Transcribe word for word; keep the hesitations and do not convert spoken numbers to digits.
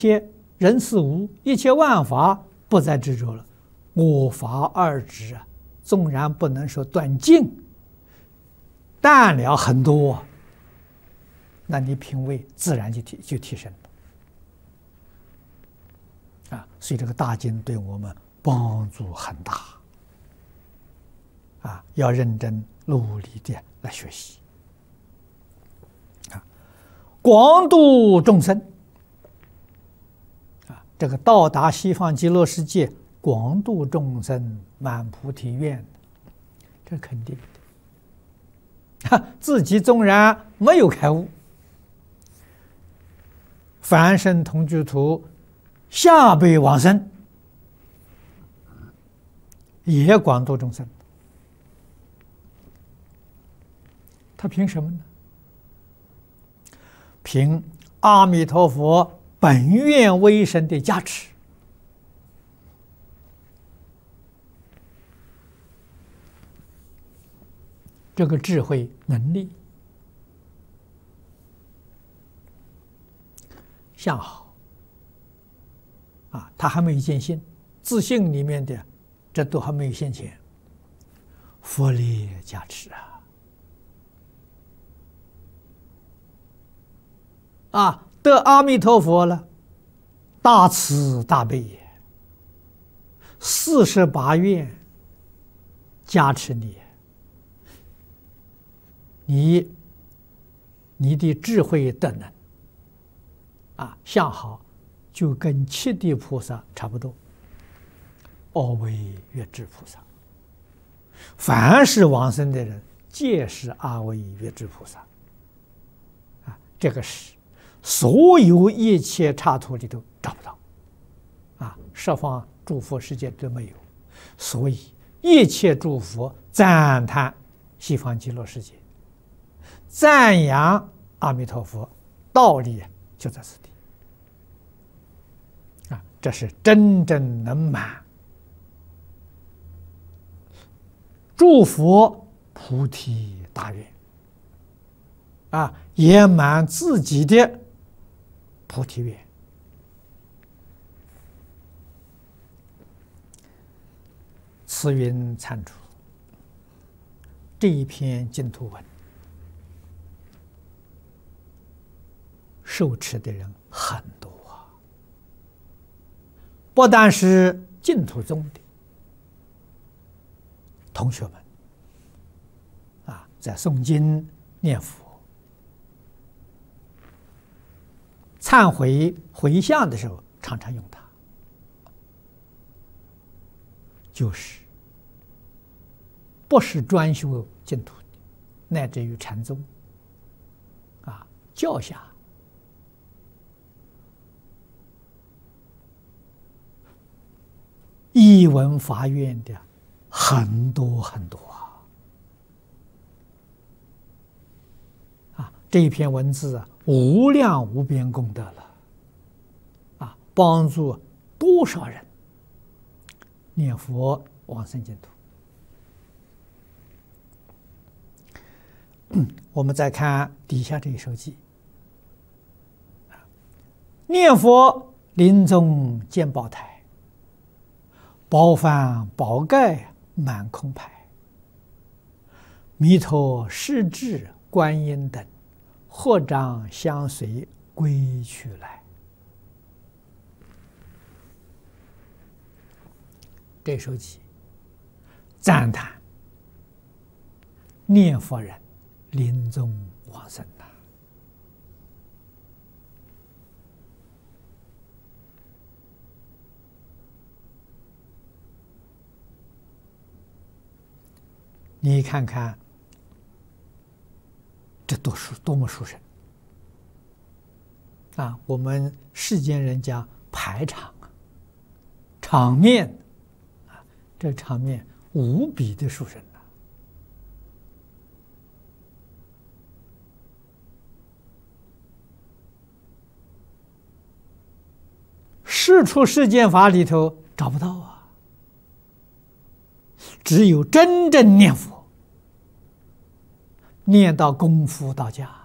些人事物，一切万法不再执着了。我法二执啊，纵然不能说断尽，淡了很多，那你品位自然就提就提升了啊。所以这个大经对我们帮助很大啊，要认真努力的来学习啊，广度众生啊，这个到达西方极乐世界，广度众生，满菩提愿，这肯定的。自己纵然没有开悟，凡圣同居土下辈往生，也广度众生。他凭什么呢？凭阿弥陀佛本愿威神的加持。这个智慧能力相好啊，他还没有见性，自信里面的这都还没有现前，佛力加持啊啊，得阿弥陀佛了，大慈大悲也，四十八愿加持你。你你的智慧德能啊，相好，就跟七地菩萨差不多。阿惟越致菩萨，凡是往生的人，皆是阿惟越致菩萨啊。这个是所有一切刹土里头找不到啊，十方诸佛世界都没有。所以一切诸佛赞叹西方极乐世界，赞扬阿弥陀佛，道理就在此地啊！这是真正能满诸佛菩提大愿啊，也满自己的菩提愿。慈云参主这一篇净土文，受持的人很多啊，不但是净土宗的同学们啊，在诵经念佛、忏悔回向的时候，常常用它，就是不是专修净土的，乃至于禅宗啊、教下。译文法院的很多很多啊！啊，这一篇文字啊，无量无边功德了啊，帮助多少人念佛往生净土。嗯，我们再看底下这一首偈：念佛临终见宝台。宝幡宝盖满空牌，弥陀世智观音等，合掌相随归去来。这首偈赞叹念佛人临终往生呐。你看看，这多殊多么殊胜啊！我们世间人讲排场啊，场面啊，这场面无比的殊胜呐！世出世间法里头找不到啊。只有真正念佛，念到功夫到家，